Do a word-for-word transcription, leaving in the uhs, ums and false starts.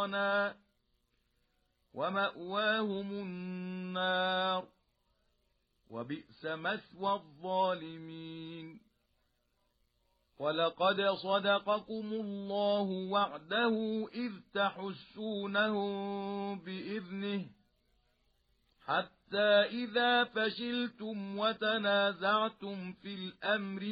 خسرانا ومأواهم النار وبئس مثوى الظالمين ولقد صدقكم الله وعده إذ تحسونهم بإذنه حتى إذا فشلتم وتنازعتم في الأمر